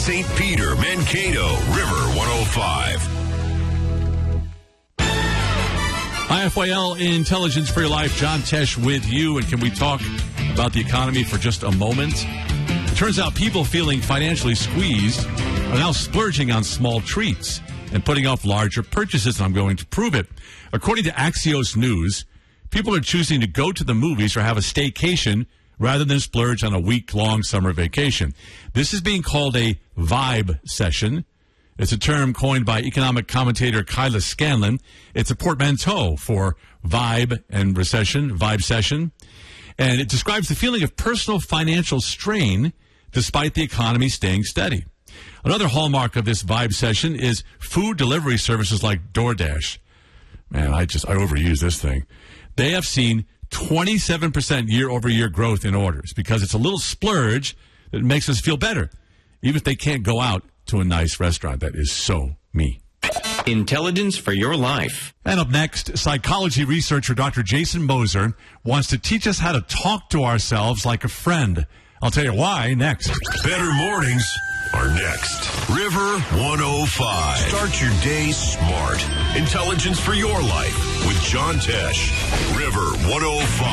St. Peter, Mankato, River 105. IFYL Intelligence for Your Life. John Tesh with you. And can we talk about the economy for just a moment? It turns out people feeling financially squeezed are now splurging on small treats and putting off larger purchases, and I'm going to prove it. According to Axios News, people are choosing to go to the movies or have a staycation rather than splurge on a week-long summer vacation. This is being called a vibe session. It's a term coined by economic commentator Kyla Scanlon. It's a portmanteau for vibe and recession, vibe session. And it describes the feeling of personal financial strain despite the economy staying steady. Another hallmark of this vibe session is food delivery services like DoorDash. Man, I overuse this thing. They have seen 27% year-over-year growth in orders because it's a little splurge that makes us feel better, even if they can't go out to a nice restaurant. That is so me. Intelligence for your life. And up next, psychology researcher Dr. Jason Moser wants to teach us how to talk to ourselves like a friend. I'll tell you why next. Better mornings are next. River 105. Start your day smart. Intelligence for your life with John Tesh. River 105.